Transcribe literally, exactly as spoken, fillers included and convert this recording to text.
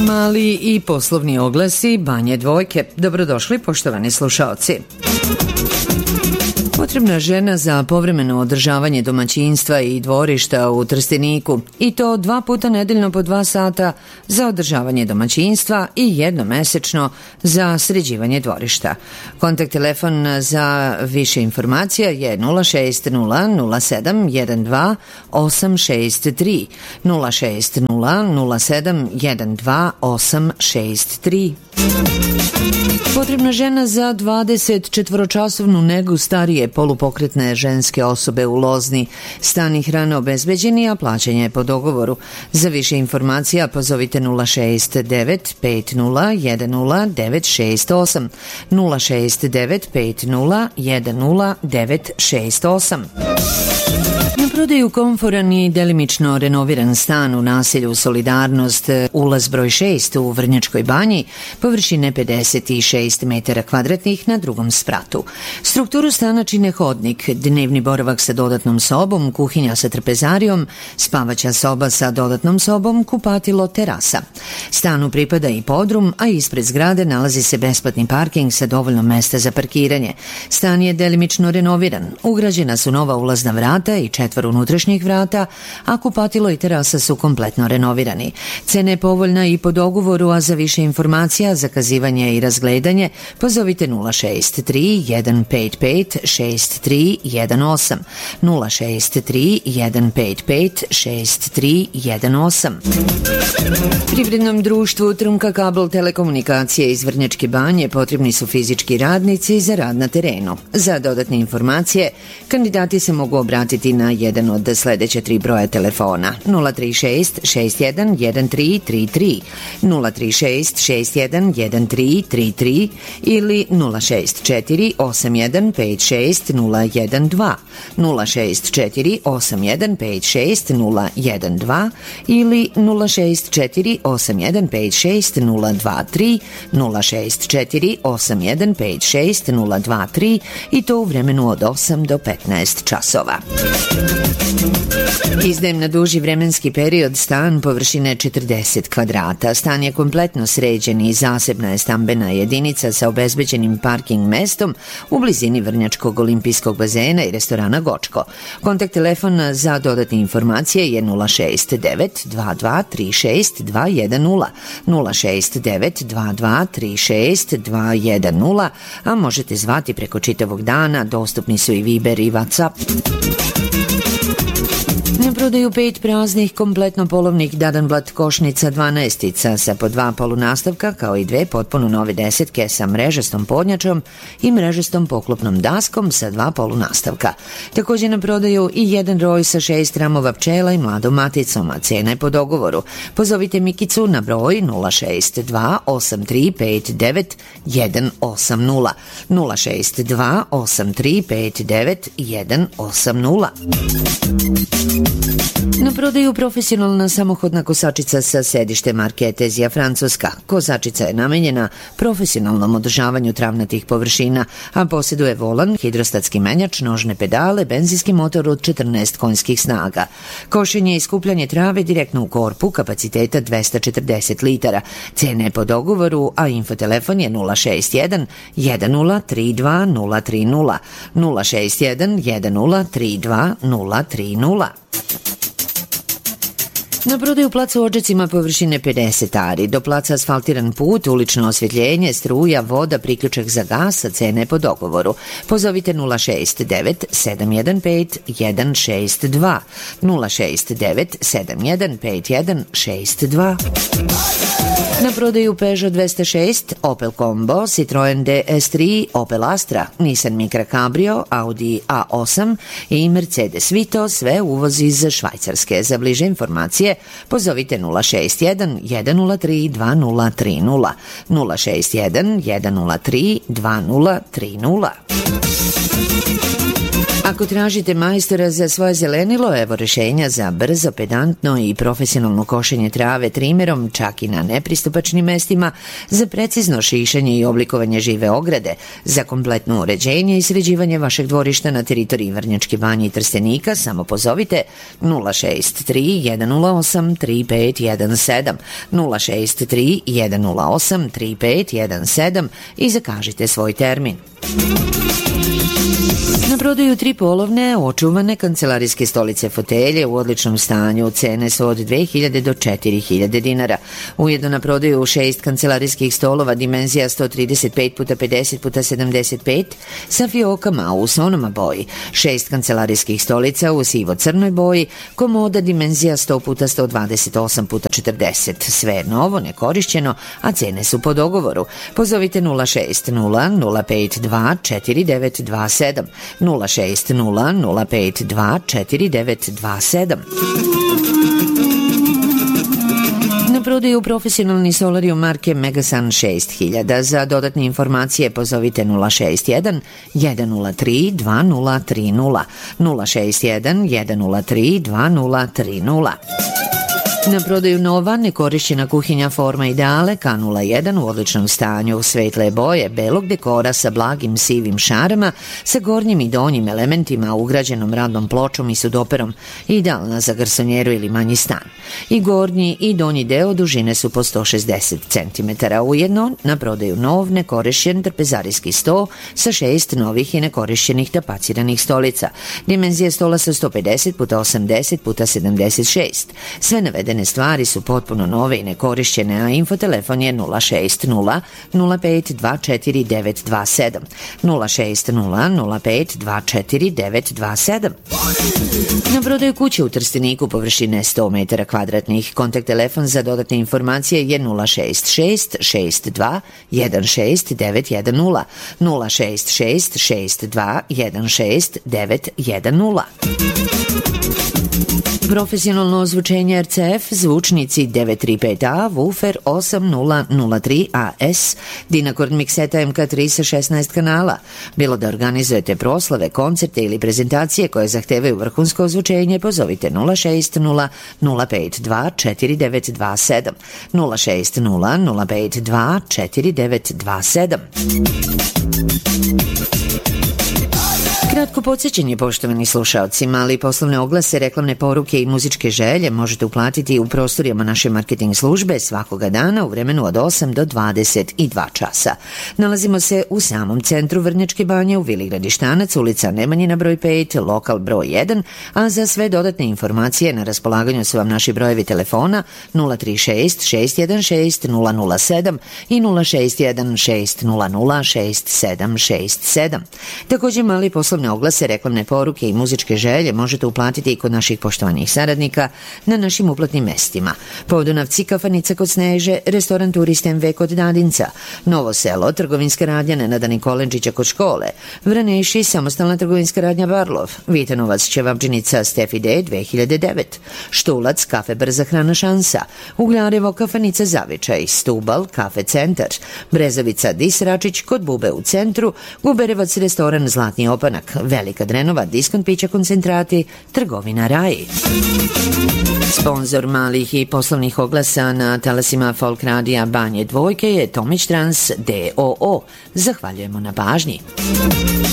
Mali i poslovni oglasi Banje Dvojke. Dobrodošli, poštovani slušaoci. Potrebna žena za povremeno održavanje domaćinstva i dvorišta u Trsteniku, i to dva puta nedeljno po dva sata za održavanje domaćinstva i jednom mesečno za sređivanje dvorišta. Kontakt telefon za više informacija je nula šest nula nula sedam jedan dva osam šest tri, nula šest nula nula sedam jedan dva osam šest tri. Potrebna žena za dvadeset četvoročasovnu negu starije polupokretne ženske osobe u Lozni. Stan i hrana obezbeđeni, a plaćanje je po dogovoru. Za više informacija pozovite nula šest devet pet nula jedan nula devet šest osam, nula šest devet pet nula jedan nula devet šest osam. Na prodaju komforan i delimično renoviran stan u naselju Solidarnost, ulaz broj šest u Vrnjačkoj banji, površine pedeset šest metara kvadratnih na drugom spratu. Strukturu stana čine hodnik, dnevni boravak sa dodatnom sobom, kuhinja sa trpezarijom, spavaća soba sa dodatnom sobom, kupatilo, terasa. Stanu pripada i podrum, a ispred zgrade nalazi se besplatni parking sa dovoljno mesta za parkiranje. Stan je delimično renoviran, ugrađena su nova ulazna vrata i četvor unutrašnjih vrata, a kupatilo i terasa su kompletno renovirani. Cena je povoljna i po dogovoru, a za više informacija, zakazivanje i razgledanje pozovite nula šest tri jedan pet pet šest tri jedan osam, nula šest tri jedan pet pet šest tri jedan osam. Privrednom društvu Trunka kabel telekomunikacije iz Vrnjačke banje potrebni su fizički radnici za rad na terenu. Za dodatne informacije kandidati se mogu obratiti na jedan od sledeća tri broja telefona: nula tri šest šest jedan jedan tri tri tri, nula tri šest šest jedan jedan tri tri tri ili nula šest četiri osam jedan pet šest nula jedan dva, nula šest četiri osam jedan pet šest nula jedan dva ili nula šest četiri osam jedan pet šest nula dva tri, nula šest četiri osam jedan pet šest nula dva tri, i to u vremenu od osam do petnaest časova. Izdajem na duži vremenski period stan površine četrdeset kvadrata. Stan je kompletno sređen i zasebna je stambena jedinica sa obezbeđenim parking mestom u blizini Vrnjačkog olimpijskog bazena i restorana Gočko. Kontakt telefona za dodatne informacije je nula šest devet dva dva tri šest dva jedan nula, nula šest devet dva dva tri šest dva jedan nula, a možete zvati preko čitavog dana, dostupni su i Viber i WhatsApp. Na prodaju pet praznih kompletno polovnih Dadanblat košnica dvanaestica sa po dva polunastavka, kao i dve potpuno nove desetke sa mrežastom podnjačom i mrežastom poklopnom daskom sa dva polunastavka. Također na prodaju i jedan roj sa šest ramova pčela i mladom maticom, a cena je po dogovoru. Pozovite Mikicu na broj nula šest dva osam tri pet devet jedan osam nula, nula šest dva osam tri pet devet jedan osam nula. Na prodaju profesionalna samohodna kosačica sa sedište marke Etezija Francuska. Kosačica je namenjena profesionalnom održavanju travnatih površina, a posjeduje volan, hidrostatski menjač, nožne pedale, benzinski motor od četrnaest konjskih snaga. Košenje i skupljanje trave direktno u korpu, kapaciteta dvesta četrdeset litara. Cene je po dogovoru, a infotelefon je nula šest jedan jedan nula tri dva nula tri nula, nula šest jedan jedan nula tri dva nula tri nula. Na prodaju placa u Odžacima površine pedeset ari, do placa asfaltiran put, ulično osvjetljenje, struja, voda, priključak za gas, a cene po dogovoru. Pozovite nula šest devet sedam jedan pet jedan šest dva, nula šest devet sedam jedan pet jedan šest dva. Na prodaju Peugeot dvesta šest, Opel Combo, Citroen D S tri, Opel Astra, Nissan Micra Cabrio, Audi A osam i Mercedes Vito, sve uvoz iz Švajcarske. Za bliže informacije pozovite nula šest jedan jedan nula tri dva nula tri nula, nula šest jedan jedan nula tri dva nula tri nula. Ako tražite majstora za svoje zelenilo, evo rešenja za brzo, pedantno i profesionalno košenje trave trimerom, čak i na nepristupačnim mestima, za precizno šišanje i oblikovanje žive ograde, za kompletno uređenje i sređivanje vašeg dvorišta na teritoriji Vrnjačke Banje i Trstenika, samo pozovite nula šest tri jedan nula osam tri pet jedan sedam, nula šest tri jedan nula osam tri pet jedan sedam i zakažite svoj termin. Na prodaju tri polovne, očuvane kancelarijske stolice fotelje u odličnom stanju. Cene su od dve hiljade do četiri hiljade dinara. Ujedno na prodaju šest kancelarijskih stolova dimenzija sto trideset pet puta pedeset puta sedamdeset pet sa fiokama u sonoma boji, šest kancelarijskih stolica u sivo-crnoj boji, komoda dimenzija sto puta sto dvadeset osam puta četrdeset. Sve je novo, nekorišćeno, a cene su po dogovoru. Pozovite nula šest nula nula pet dva četiri devet dva sedam, nula šest nula nula pet dva četiri devet dva sedam. Na prodaju profesionalni solarium marke Megasun šest hiljada. Za dodatne informacije pozovite nula šest jedan jedan nula tri dva nula tri nula, nula šest jedan jedan nula tri dva nula tri nula. Na prodaju nova nekorišćena kuhinja Forma Ideale K nula jedan u odličnom stanju, svetle boje, belog dekora sa blagim sivim šarama, sa gornjim i donjim elementima, ugrađenom radnom pločom i sudoperom, idealna za garsonjeru ili manji stan. I gornji i donji deo dužine su po sto šezdeset centimetara. Ujedno na prodaju nov nekorišćen trpezarijski sto sa šest novih i nekorišćenih tapaciranih stolica. Dimenzije stola su sto pedeset puta osamdeset puta sedamdeset šest. Sve navedene stvari su potpuno nove i nekorišćene, a infotelefon je nula šest nula nula pet dva četiri devet dva sedam, nula šest nula nula pet dva četiri devet dva sedam. Na prodaju kuće u Trsteniku površine sto metara kvadratnih. Kontakt telefon za dodatne informacije je nula šest šest šest dva jedan šest devet jedan nula, nula šest šest šest dva jedan šest devet jedan nula. Profesionalno ozvučenje R C F, zvučnici devet tri pet A, woofer osam nula nula tri A S, Dynacord mikseta M K tri sa šesnaest kanala. Bilo da organizujete proslave, koncerte ili prezentacije koje zahtevaju vrhunsko ozvučenje, pozovite nula šest nula nula pet dva četiri devet dva sedam, nula šest nula nula pet dva četiri devet dva sedam. Kratko podsjećanje, poštovani slušaoci, mali poslovne oglase, reklamne poruke i muzičke želje možete uplatiti u prostorijama naše marketing službe svakoga dana u vremenu od osam do dvadeset dva časa. Nalazimo se u samom centru Vrnjačke Banje u Vili Gradištanac, ulica Nemanjina broj pet, lokal broj jedan, a za sve dodatne informacije na raspolaganju su vam naši brojevi telefona nula tri šest šest jedan šest nula nula sedam i nula šest jedan šest nula nula šest sedam šest sedam. Također mali poslovne oglase, reklamne poruke i muzičke želje možete uplatiti i kod naših poštovanih saradnika na našim uplatnim mestima. Podunavci, kafanica kod Sneže, restoran Turist M V kod Dadinca, Novo Selo, trgovinska radnja Nenada Nikolenčića kod škole, Vraneši, samostalna trgovinska radnja Barlov, Vitanovac, Ćevabdžinica Stefi D dve hiljade devet, Štulac, kafe Brza hrana Šansa, Ugljarevo, kafanica Zavičaj, Stubal, kafe Centar, Brezovica Disračić kod Bube u centru, Guberevac, restoran Zlatni opanak, Velika Drenova, diskont pića koncentrati, trgovina Raji. Sponzor malih i poslovnih oglasa na talasima Folk radija Banje Dvojke je Tomić Trans D O O. Zahvaljujemo na pažnji.